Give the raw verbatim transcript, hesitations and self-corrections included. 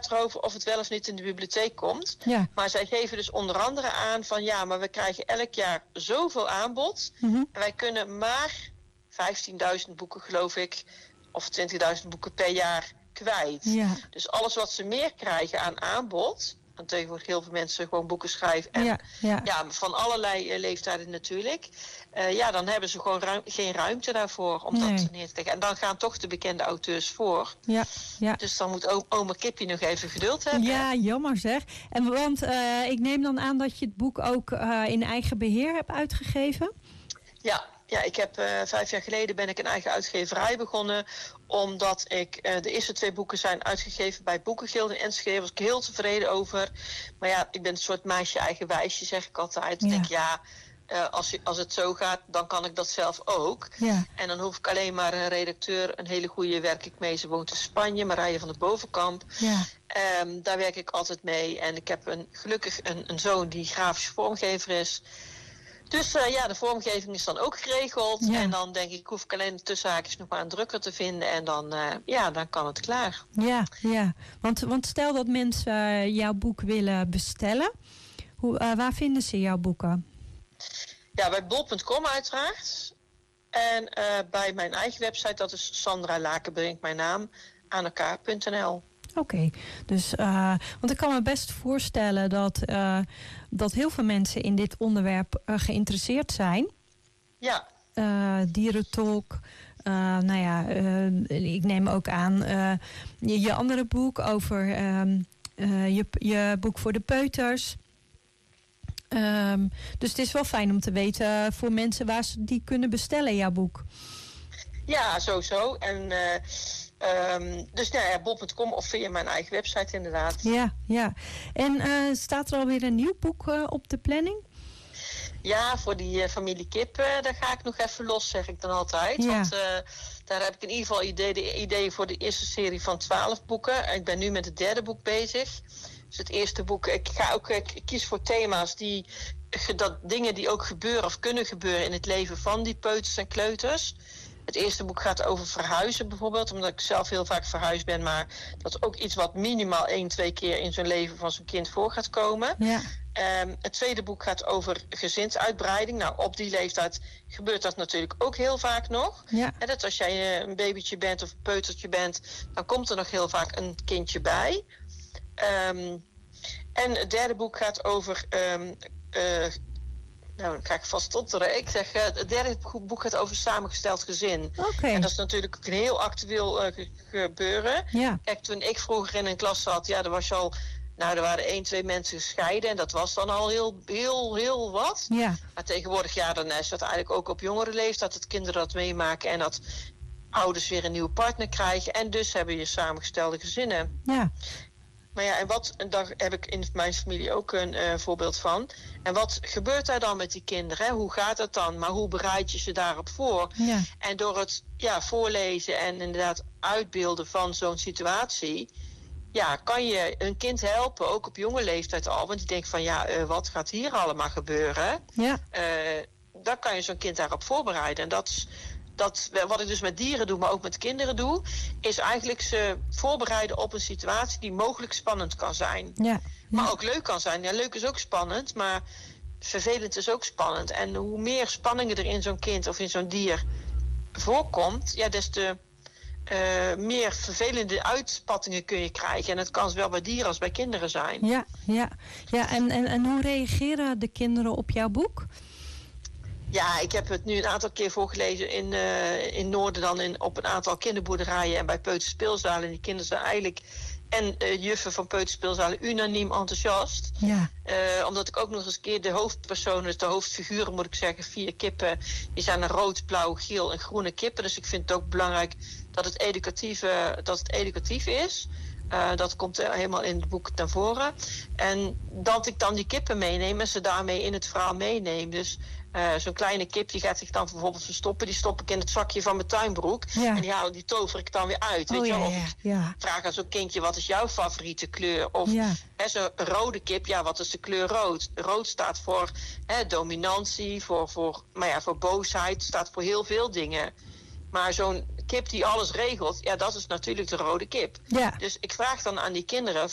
gaat erover of het wel of niet in de bibliotheek komt. Ja. Maar zij geven dus onder andere aan van ja, maar we krijgen elk jaar zoveel aanbod. Mm-hmm. En wij kunnen maar vijftienduizend boeken, geloof ik, of twintigduizend boeken per jaar kwijt. Ja. Dus alles wat ze meer krijgen aan aanbod, want tegenwoordig heel veel mensen gewoon boeken schrijven. En ja, ja. ja, van allerlei uh, leeftijden natuurlijk. Uh, ja, dan hebben ze gewoon ruim, geen ruimte daarvoor om nee. dat neer te leggen. En dan gaan toch de bekende auteurs voor. Ja, ja. Dus dan moet o- oma Kippie nog even geduld hebben. Ja, jammer zeg. En want uh, ik neem dan aan dat je het boek ook uh, in eigen beheer hebt uitgegeven? Ja, ja, ik heb uh, vijf jaar geleden ben ik een eigen uitgeverij begonnen. Omdat ik, uh, de eerste twee boeken zijn uitgegeven bij Boekengilde in Enschede. Daar was ik heel tevreden over. Maar ja, ik ben een soort meisje eigenwijsje, zeg ik altijd. Ja. Ik denk, ja, uh, als, je, als het zo gaat, dan kan ik dat zelf ook. Ja. En dan hoef ik alleen maar een redacteur, een hele goede werk ik mee. Ze woont in Spanje, Marije van de Bovenkamp. Ja. Um, daar werk ik altijd mee. En ik heb een, gelukkig een, een zoon die grafisch vormgever is. Dus uh, ja, de vormgeving is dan ook geregeld. Ja. En dan denk ik, hoef ik alleen de tussenhaakjes nog maar een drukker te vinden. En dan, uh, ja, dan kan het klaar. Ja, ja. Want, want stel dat mensen uh, jouw boek willen bestellen. Hoe, uh, waar vinden ze jouw boeken? Ja, bij bol punt com uiteraard. En uh, bij mijn eigen website, dat is Sandra Lakenbrink, mijn naam, aan elkaar punt n l. Oké, okay. dus uh, want ik kan me best voorstellen dat, uh, dat heel veel mensen in dit onderwerp uh, geïnteresseerd zijn. Ja. Uh, dierentolk. Uh, nou ja, uh, ik neem ook aan uh, je, je andere boek over uh, uh, je, je boek voor de peuters. Um, dus het is wel fijn om te weten voor mensen waar ze die kunnen bestellen, jouw boek. Ja, sowieso. En uh, Um, dus nou ja, bol punt com of via mijn eigen website inderdaad. Ja, ja. En uh, staat er alweer een nieuw boek uh, op de planning? Ja, voor die uh, familie Kip, uh, daar ga ik nog even los, zeg ik dan altijd. Ja. Want uh, daar heb ik in ieder geval idee, de ideeën voor de eerste serie van twaalf boeken. Ik ben nu met het derde boek bezig. Dus het eerste boek, ik ga ook ik kies voor thema's die, dat dingen die ook gebeuren of kunnen gebeuren in het leven van die peuters en kleuters. Het eerste boek gaat over verhuizen bijvoorbeeld, omdat ik zelf heel vaak verhuisd ben, maar dat is ook iets wat minimaal één, twee keer in zo'n leven van zo'n kind voor gaat komen. Ja. Um, het tweede boek gaat over gezinsuitbreiding. Nou, op die leeftijd gebeurt dat natuurlijk ook heel vaak nog. Ja. En dat als jij een babytje bent of een peutertje bent, dan komt er nog heel vaak een kindje bij. Um, en het derde boek gaat over... Um, uh, Nou, dan ga ik vast stotteren. Ik zeg, uh, het derde boek gaat over samengesteld gezin. Okay. En dat is natuurlijk een heel actueel uh, ge- gebeuren. Ja. Kijk, toen ik vroeger in een klas zat, ja, er was je al... Nou, er waren één, twee mensen gescheiden en dat was dan al heel, heel, heel wat. Ja. Maar tegenwoordig, ja, dan is dat eigenlijk ook op jongere leeftijd dat kinderen dat meemaken en dat ouders weer een nieuwe partner krijgen. En dus hebben je samengestelde gezinnen. Ja. Maar ja, en wat, en daar heb ik in mijn familie ook een uh, voorbeeld van. En wat gebeurt daar dan met die kinderen? Hè? Hoe gaat het dan? Maar hoe bereid je ze daarop voor? Ja. En door het ja, voorlezen en inderdaad uitbeelden van zo'n situatie, ja, kan je een kind helpen, ook op jonge leeftijd al. Want die denkt van, ja, uh, wat gaat hier allemaal gebeuren? Ja. Uh, dan kan je zo'n kind daarop voorbereiden. En dat is... Dat, wat ik dus met dieren doe, maar ook met kinderen doe, is eigenlijk ze voorbereiden op een situatie die mogelijk spannend kan zijn. Ja, ja. Maar ook leuk kan zijn. Ja, leuk is ook spannend, maar vervelend is ook spannend. En hoe meer spanningen er in zo'n kind of in zo'n dier voorkomt, ja, des te uh, meer vervelende uitspattingen kun je krijgen. En dat kan zowel bij dieren als bij kinderen zijn. Ja, ja. ja en, en, en hoe reageren de kinderen op jouw boek? Ja, ik heb het nu een aantal keer voorgelezen in, uh, in Noorden dan in, op een aantal kinderboerderijen en bij peuterspeelzalen. En die kinderen zijn eigenlijk, en uh, juffen van peuterspeelzalen, unaniem enthousiast. Ja. Uh, omdat ik ook nog eens een keer de hoofdpersonen, dus de hoofdfiguren moet ik zeggen, vier kippen, die zijn een rood, blauw, geel en groene kippen. Dus ik vind het ook belangrijk dat het educatief, uh, dat het educatief is. Uh, dat komt uh, helemaal in het boek naar voren. En dat ik dan die kippen meeneem en ze daarmee in het verhaal meeneem. Dus uh, zo'n kleine kip die gaat zich dan bijvoorbeeld verstoppen. Die stop ik in het zakje van mijn tuinbroek. Ja. En die, haal, die tover ik dan weer uit. Oh, weet je? ja, Of ja, ik ja. vraag aan zo'n kindje, wat is jouw favoriete kleur? Of Ja. hè, zo'n rode kip, ja, wat is de kleur rood? Rood staat voor hè, dominantie, voor, voor, maar ja, voor boosheid. Staat voor heel veel dingen. Maar zo'n kip die alles regelt, ja, dat is natuurlijk de rode kip. Ja. Dus ik vraag dan aan die kinderen